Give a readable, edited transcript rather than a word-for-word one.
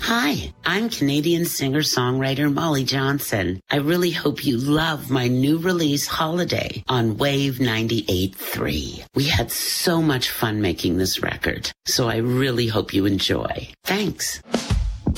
Hi, I'm Canadian singer-songwriter Molly Johnson. I really hope you love my new release, Holiday, on Wave 98.3. We had so much fun making this record, so I really hope you enjoy. Thanks.